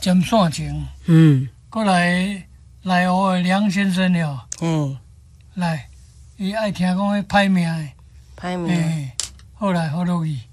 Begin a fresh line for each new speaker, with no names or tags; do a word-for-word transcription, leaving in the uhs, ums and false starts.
尖线情，
嗯，
过来来学的梁先生了，
嘿，
来，伊爱听讲迄歹命的，
歹命，
嘿，后来好落去。